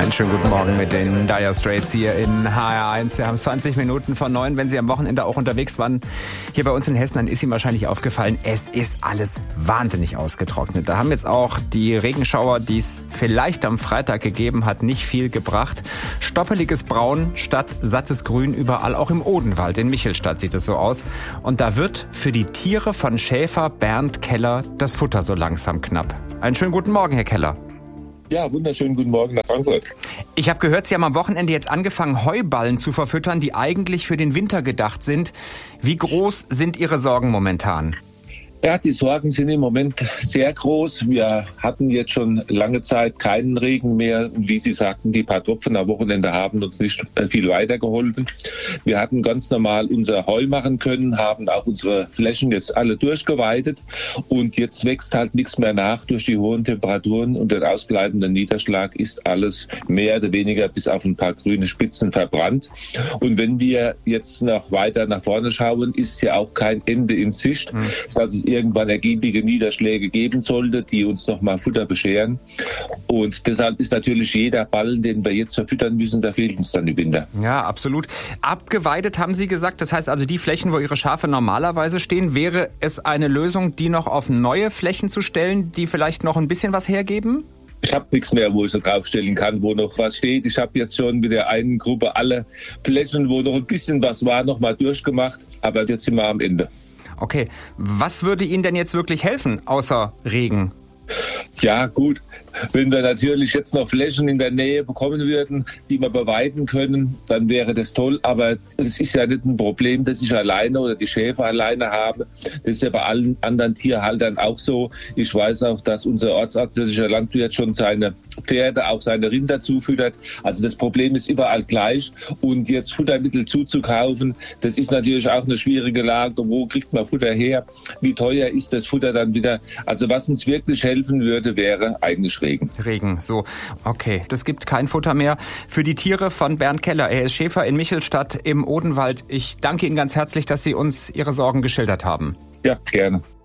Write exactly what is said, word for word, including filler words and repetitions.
Einen schönen guten Morgen mit den Dire Straits hier in H R eins. Wir haben zwanzig Minuten vor neun. Wenn Sie am Wochenende auch unterwegs waren, hier bei uns in Hessen, dann ist Ihnen wahrscheinlich aufgefallen, es ist alles wahnsinnig ausgetrocknet. Da haben jetzt auch die Regenschauer, die es vielleicht am Freitag gegeben hat, nicht viel gebracht. Stoppeliges Braun statt sattes Grün überall, auch im Odenwald. In Michelstadt sieht es so aus. Und da wird für die Tiere von Schäfer Bernd Keller das Futter so langsam knapp. Einen schönen guten Morgen, Herr Keller. Ja, wunderschönen guten Morgen nach Frankfurt. Ich habe gehört, Sie haben am Wochenende jetzt angefangen, Heuballen zu verfüttern, die eigentlich für den Winter gedacht sind. Wie groß sind Ihre Sorgen momentan? Ja, die Sorgen sind im Moment sehr groß. Wir hatten jetzt schon lange Zeit keinen Regen mehr. Und wie Sie sagten, die paar Tropfen am Wochenende haben uns nicht viel weitergeholfen. Wir hatten ganz normal unser Heu machen können, haben auch unsere Flächen jetzt alle durchgeweidet. Und jetzt wächst halt nichts mehr nach durch die hohen Temperaturen und den ausbleibenden Niederschlag ist alles mehr oder weniger bis auf ein paar grüne Spitzen verbrannt. Und wenn wir jetzt noch weiter nach vorne schauen, ist ja auch kein Ende in Sicht, mhm. dass es irgendwann ergiebige Niederschläge geben sollte, die uns nochmal Futter bescheren. Und deshalb ist natürlich jeder Ballen, den wir jetzt verfüttern müssen, da fehlt uns dann im Winter. Ja, absolut. Abgeweidet haben Sie gesagt, das heißt also die Flächen, wo Ihre Schafe normalerweise stehen, wäre es eine Lösung, die noch auf neue Flächen zu stellen, die vielleicht noch ein bisschen was hergeben? Ich habe nichts mehr, wo ich so draufstellen kann, wo noch was steht. Ich habe jetzt schon mit der einen Gruppe alle Flächen, wo noch ein bisschen was war, noch mal durchgemacht. Aber jetzt sind wir am Ende. Okay, was würde Ihnen denn jetzt wirklich helfen, außer Regen? Ja, gut. Wenn wir natürlich jetzt noch Flächen in der Nähe bekommen würden, die wir beweiden können, dann wäre das toll. Aber es ist ja nicht ein Problem, das ich alleine oder die Schäfer alleine habe. Das ist ja bei allen anderen Tierhaltern auch so. Ich weiß auch, dass unser ortsansässiger Landwirt schon seine Pferde, auch seine Rinder zufüttert. Also das Problem ist überall gleich. Und jetzt Futtermittel zuzukaufen, das ist natürlich auch eine schwierige Lage. Wo kriegt man Futter her? Wie teuer ist das Futter dann wieder? Also was uns wirklich helfen würde, wäre eigentlich Regen. Regen, so. Okay, das gibt kein Futter mehr für die Tiere von Bernd Keller. Er ist Schäfer in Michelstadt im Odenwald. Ich danke Ihnen ganz herzlich, dass Sie uns Ihre Sorgen geschildert haben. Ja, gerne.